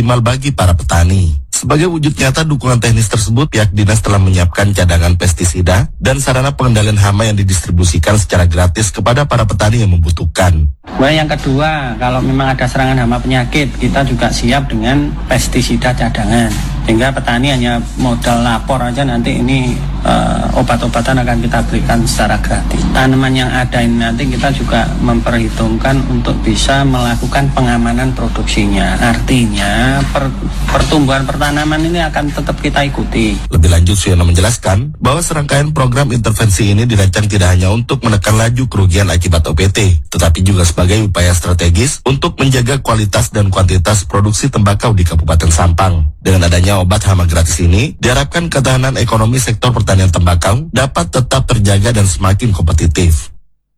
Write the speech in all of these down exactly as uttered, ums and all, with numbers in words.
optimal bagi para petani. Sebagai wujud nyata dukungan teknis tersebut, pihak dinas telah menyiapkan cadangan pestisida dan sarana pengendalian hama yang didistribusikan secara gratis kepada para petani yang membutuhkan. Nah, yang kedua, kalau memang ada serangan hama penyakit, kita juga siap dengan pestisida cadangan. Sehingga petani hanya modal lapor aja, nanti ini uh, obat-obatan akan kita berikan secara gratis. Tanaman yang ada ini nanti kita juga memperhitungkan untuk bisa melakukan pengamanan produksinya. Artinya per, pertumbuhan pertanaman ini akan tetap kita ikuti. Lebih lanjut, Suyono menjelaskan bahwa serangkaian program intervensi ini dirancang tidak hanya untuk menekan laju kerugian akibat O P T, tetapi juga sebagai upaya strategis untuk menjaga kualitas dan kuantitas produksi tembakau di Kabupaten Sampang. Dengan adanya obat hama gratis ini, diharapkan ketahanan ekonomi sektor pertanian tembakau dapat tetap terjaga dan semakin kompetitif.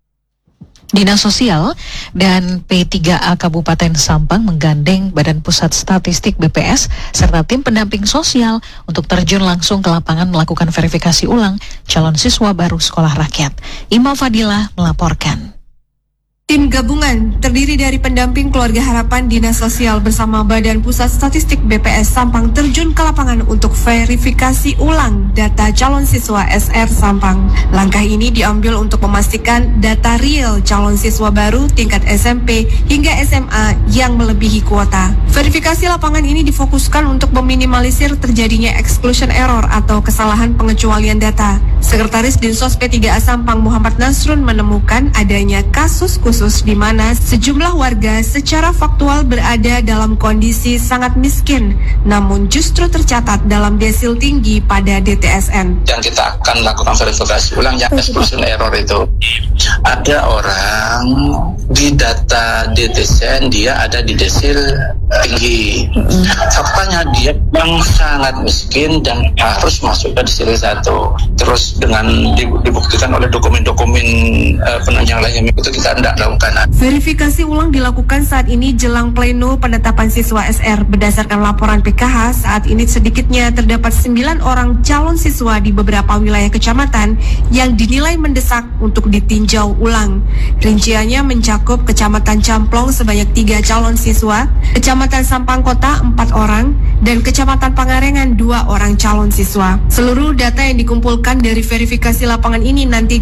Dinas Sosial dan P tiga A Kabupaten Sampang menggandeng Badan Pusat Statistik B P S serta tim pendamping sosial untuk terjun langsung ke lapangan melakukan verifikasi ulang calon siswa baru sekolah rakyat. Ima Fadilah melaporkan. Tim gabungan terdiri dari pendamping keluarga harapan Dinas Sosial bersama Badan Pusat Statistik B P S Sampang terjun ke lapangan untuk verifikasi ulang data calon siswa S R Sampang. Langkah ini diambil untuk memastikan data real calon siswa baru tingkat S M P hingga S M A yang melebihi kuota. Verifikasi lapangan ini difokuskan untuk meminimalisir terjadinya exclusion error atau kesalahan pengecualian data. Sekretaris Dinsos P tiga A Sampang Muhammad Nasrun menemukan adanya kasus khusus di mana sejumlah warga secara faktual berada dalam kondisi sangat miskin, namun justru tercatat dalam desil tinggi pada D T S N. Yang kita akan lakukan verifikasi ulang yang exclusion error itu, ada orang di data D T S N dia ada di desil tinggi. Faktanya dia yang sangat miskin dan harus masuk ke desil satu. Terus dengan dibuktikan oleh dokumen-dokumen uh, penunjang lainnya itu kita tidak lakukan. Verifikasi ulang dilakukan saat ini jelang pleno penetapan siswa S R. Berdasarkan laporan P K H, saat ini sedikitnya terdapat sembilan orang calon siswa di beberapa wilayah kecamatan yang dinilai mendesak untuk ditinjau ulang. Rinciannya mencakup Kecamatan Camplong sebanyak tiga calon siswa, Kecamatan Sampang Kota empat orang, dan Kecamatan Pangarengan dua orang calon siswa. Seluruh data yang dikumpulkan dari verifikasi lapangan ini nanti